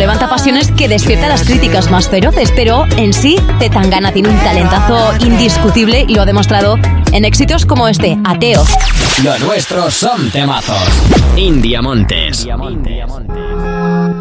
levanta pasiones que despierta las críticas más feroces, pero en sí, Zetangana tiene un talentazo indiscutible y lo ha demostrado en éxitos como este, Ateo. Lo nuestro son temazos. India Montes.